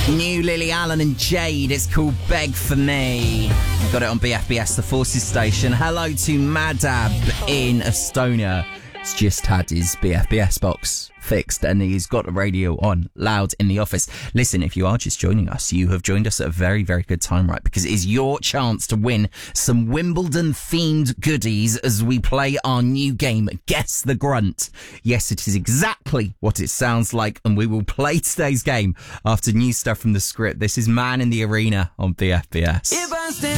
New Lily Allen and Jade. It's called Beg For Me. I've got it on BFBS, the Forces station. Hello to Madab in Estonia. He's just had his BFBS box fixed and he's got the radio on loud in the office. Listen, if you are just joining us, you have joined us at a very, very good time, right? Because it is your chance to win some Wimbledon-themed goodies as we play our new game, Guess the Grunt. Yes, it is exactly what it sounds like, and we will play today's game after new stuff from the script. This is Man in the Arena on BFBS.